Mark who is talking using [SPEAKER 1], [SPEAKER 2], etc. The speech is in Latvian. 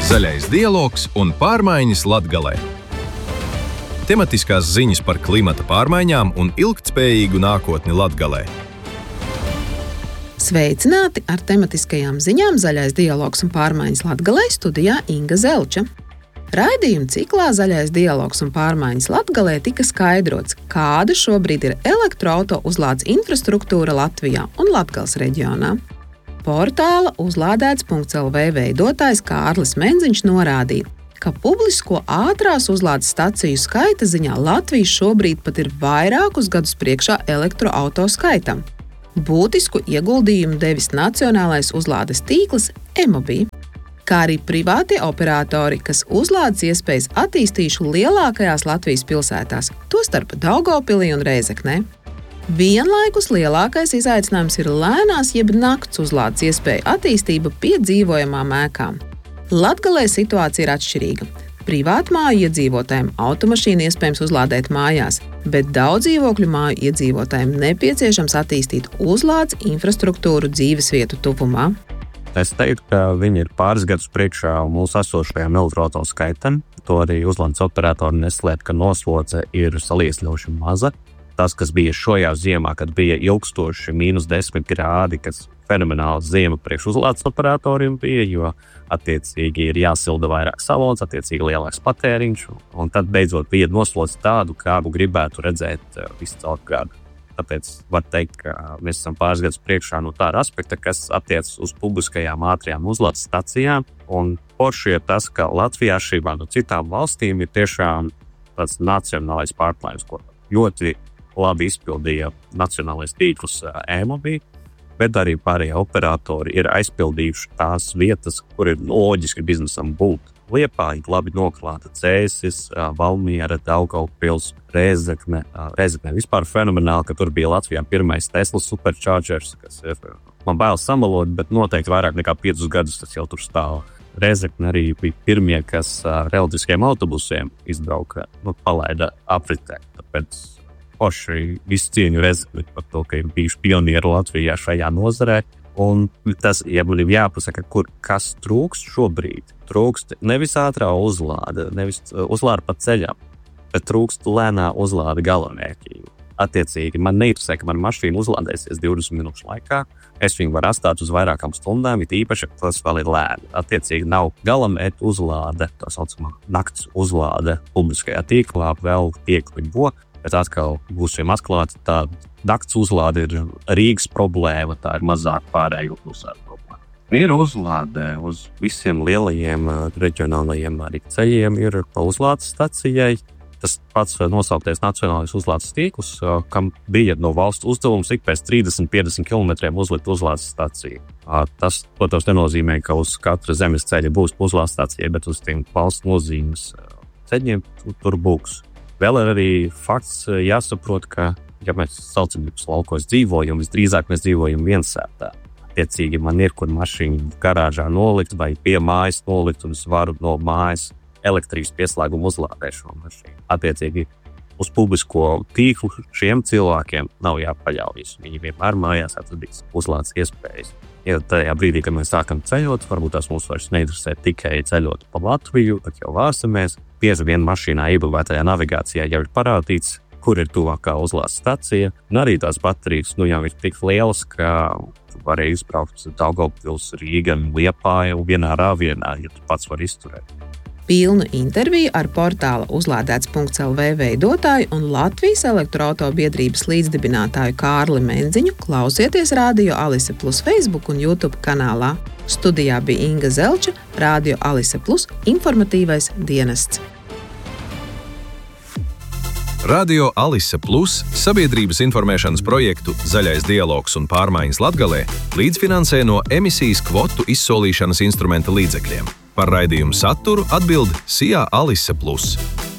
[SPEAKER 1] Zaļais dialogs un pārmaiņas Latgalē. Tematiskās ziņas par klimata pārmaiņām un ilgtspējīgu nākotni Latgalē.
[SPEAKER 2] Sveicināti ar tematiskajām ziņām Zaļais dialogs un pārmaiņas Latgalē, studijā Inga Zelča. Raidījuma ciklā Zaļais dialogs un pārmaiņas Latgalē tika skaidrots, kāda šobrīd ir elektroauto uzlādes infrastruktūra Latvijā un Latgales reģionā. Portāla uzlādēts.lv veidotājs Kārlis Menziņš norādīja, ka publisko ātrās uzlādes staciju skaita ziņā Latvija šobrīd pat ir vairākus gadus priekšā elektroauto skaitam. Būtisku ieguldījumu devis nacionālais uzlādes tīkls e-Mobī, kā arī privātie operatori, kas uzlādes iespējas attīstījuši lielākajās Latvijas pilsētās, tostarp Daugavpilī un Rēzeknē. Vienlaikus lielākais izaicinājums ir lēnās jeb nakts uzlādes iespēju attīstība pie dzīvojamām ēkām. Latgalē situācija ir atšķirīga. Privātmāju iedzīvotājiem automašīnu iespējams uzlādēt mājās, bet daudz dzīvokļu māju iedzīvotājiem nepieciešams attīstīt uzlādes infrastruktūru dzīvesvietu tuvumā.
[SPEAKER 3] Es teiktu, ka viņi ir pāris gadus priekšā mūsu esošajam elektroauto skaitam. To arī uzlādes operatori neslēp, ka noslodze ir salīdzinoši maza. Tas, kas bija šajā ziemā, kad bija ilgstoši -10 grādi, kas fenomenāla ziema priekš uzlādes operatoriem bija, jo attiecīgi ir jāsilda vairāk salods, attiecīgi lielāks patēriņš, un tad beidzot bija noslodze tādu, kādu gribētu redzēt visu caur gadu. Tāpēc var teikt, ka mēs esam pāris gadus priekšā no tāda aspekta, kas attiecas uz publiskajām ātrajām uzlādes stacijām, un forši ir tas, ka Latvijā atšķirībā no citām valstīm ir tiešām tāds nacionālais pārklājums, ko ļoti labi izpildīja nacionālais tīkls e-Mobī, bet arī pārējie operatori ir aizpildījuši tās vietas, kur ir loģiski biznesam būt. Liepāja labi noklāta Cēsis, Valmiera, Daugavpils, Rēzekne. Rēzekne vispār fenomenāli, ka tur bija Latvijā pirmais Tesla superchargers, kas ir, man bail samalot, bet noteikti vairāk nekā 5 gadus tas jau tur stāv. Rēzekne arī bija pirmie, kas ar elektriskiem autobusiem izbrauka, palaida apritē. Tāpēc poši visu cieņu Rēzekni par to, ka ir bijuši pionieri Latvijā šajā nozarē. Un tas ir jāpasaka, kas trūkst šobrīd. Trūkst nevis ātrā uzlāde, nevis uzlāde pa ceļam, bet trūkst lēnā uzlāde galamērķī. Attiecīgi, man neinteresē, ka man mašīna uzlādēsies 20 minūšu laikā. Es viņu varu atstāt uz vairākām stundām, it īpaši, tas vēl ir lēni. Attiecīgi, nav galamērķa uzlāde, tā saucamā nakts uzlāde publiskajā tīklā, vēl piekļuvi bo. Bet atkal būsim atklāti, tā nakts uzlāde ir Rīgas problēma, tā ir mazāk pārējo pilsētu problēma. Ir uzlāde uz visiem lielajiem reģionālajiem arī ceļiem, ir pa uzlādes stacijai. Tas pats nosauktais nacionālais uzlādes tīkls, kam bija no valsts uzdevums ik pēc 30-50 km uzlikt uzlādes staciju. Tas, protams, nenozīmē, ka uz katra zemes ceļa būs uzlādes stacija, bet uz tiem valsts nozīmes ceļiem tur būs. Vēl ir arī fakts jāsaprot, ka, ja mēs saucamības laukos dzīvojam, visdrīzāk mēs dzīvojam viensētā. Attiecīgi man ir, kur mašīnu garāžā nolikt vai pie mājas nolikt, un es varu no mājas elektrības pieslēgumu uzlādēt šo mašīnu. Attiecīgi uz publisko tīklu šiem cilvēkiem nav jāpaļaujas. Viņi vienmēr mājās atradīs uzlādes iespējas. Ja tajā brīdī, kad mēs sākam ceļot, varbūt tās mūs vairs neinteresē tikai ceļot pa Latviju, tad jau vārsamies. Bieži vien mašīnā iebūvētajā navigācijā jau ir parādīts, kur ir tuvākā uzlādes stacija. Un arī tās baterijas jau ir tik lielas, ka varēja izbraukt Daugavpils, Rīga un Liepāja vienā rāvienā, ja tu pats var izturēt.
[SPEAKER 2] Pilnu interviju ar portāla uzlādēts.lv veidotāju un Latvijas elektroauto biedrības līdzdibinātāju Kārli Menziņu klausieties Radio Alise Plus Facebook un YouTube kanālā. Studijā bija Inga Zelča, Radio Alise Plus informatīvais dienests.
[SPEAKER 1] Radio Alise Plus sabiedrības informēšanas projektu Zaļais dialogs un pārmaiņas Latgalē līdzfinansē no emisijas kvotu izsolīšanas instrumenta līdzekļiem. Par raidījumu saturu atbild SIA Alise Plus.